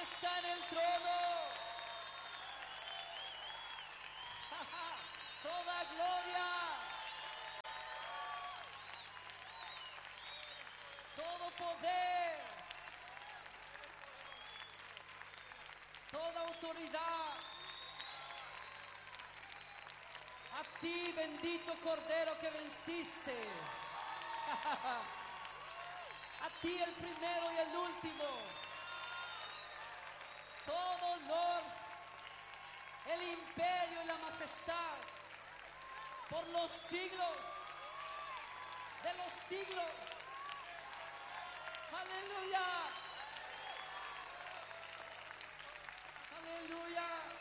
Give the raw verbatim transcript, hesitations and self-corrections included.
está en el trono. Toda gloria, todo poder, toda autoridad a ti, bendito Cordero que venciste. A ti el primero y el último. Todo honor, el imperio y la majestad por los siglos de los siglos. Aleluya. Aleluya.